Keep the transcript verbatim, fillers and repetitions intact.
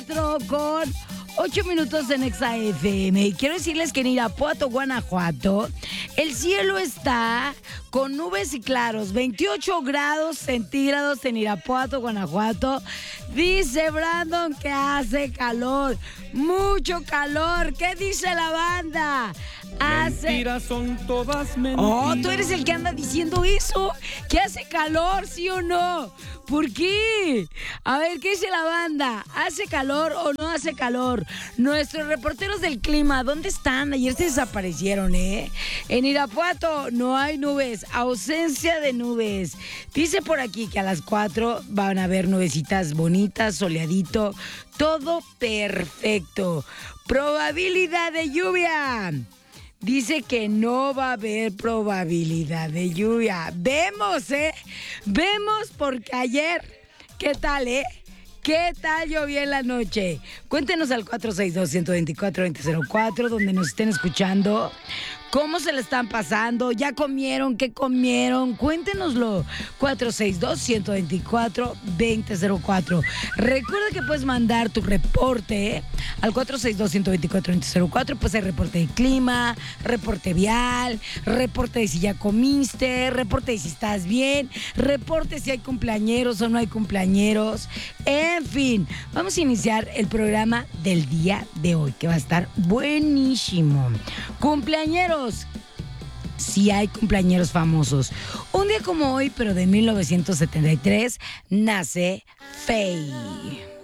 cuatro con ocho minutos en Exa F M. Y quiero decirles que en Irapuato, Guanajuato, el cielo está con nubes y claros. veintiocho grados centígrados en Irapuato, Guanajuato. Dice Brandon que hace calor. Mucho calor. ¿Qué dice la banda? Hace... Mentiras son todas mentiras. Oh, tú eres el que anda diciendo eso. ¿Que hace calor, sí o no? ¿Por qué? A ver, ¿qué dice la banda? ¿Hace calor o no hace calor? Nuestros reporteros del clima, ¿dónde están? Ayer se desaparecieron, ¿eh? En Irapuato no hay nubes, ausencia de nubes. Dice por aquí que a las cuatro van a haber nubecitas bonitas, soleadito, todo perfecto. Probabilidad de lluvia. Dice que no va a haber probabilidad de lluvia. Vemos, ¿eh? Vemos porque ayer, ¿qué tal, eh? ¿Qué tal llovió en la noche? Cuéntenos al cuatro seis dos, uno dos cuatro, dos cero cero cuatro, donde nos estén escuchando. ¿Cómo se le están pasando? ¿Ya comieron? ¿Qué comieron? Cuéntenoslo. cuatro seis dos, uno dos cuatro, dos cero cero cuatro. Recuerda que puedes mandar tu reporte al cuatro seis dos, uno dos cuatro, dos cero cero cuatro. Pues hay reporte de clima, reporte vial, reporte de si ya comiste, reporte de si estás bien, reporte si hay cumpleañeros o no hay cumpleañeros. En fin, vamos a iniciar el programa del día de hoy, que va a estar buenísimo. Cumpleañeros. Sí hay cumpleañeros famosos. Un día como hoy, pero de mil novecientos setenta y tres, nace Faye.